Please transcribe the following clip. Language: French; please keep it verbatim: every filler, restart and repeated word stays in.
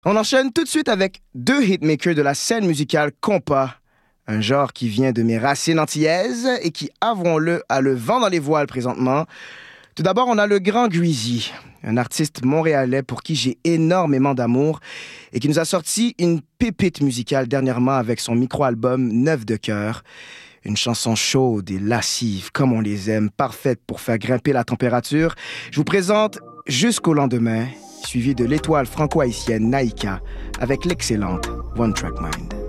On enchaîne tout de suite avec deux hitmakers de la scène musicale compas, un genre qui vient de mes racines antillaises et qui, avouons-le, a le vent dans les voiles présentement. Tout d'abord, on a le Grand Guizy, un artiste montréalais pour qui j'ai énormément d'amour et qui nous a sorti une pépite musicale dernièrement avec son micro-album Neuf de cœur. Une chanson chaude et lascive, comme on les aime, parfaite pour faire grimper la température. Je vous présente Jusqu'au lendemain, suivi de l'étoile franco-haïtienne Naïka avec l'excellente One Track Mind.